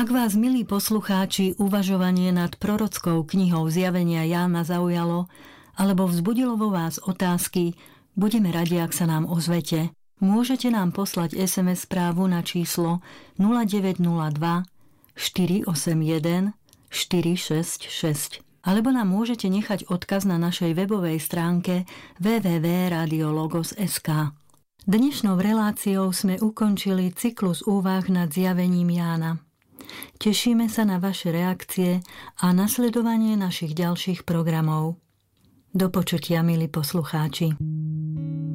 Ak vás, milí poslucháči, uvažovanie nad prorockou knihou Zjavenia Jána zaujalo, alebo vzbudilo vo vás otázky, budeme radi, ak sa nám ozvete. Môžete nám poslať SMS správu na číslo 0902 481 466 alebo nám môžete nechať odkaz na našej webovej stránke www.radiologos.sk. Dnešnou reláciou sme ukončili cyklus úvah nad Zjavením Jána. Tešíme sa na vaše reakcie a nasledovanie našich ďalších programov. Do počutia, milí poslucháči.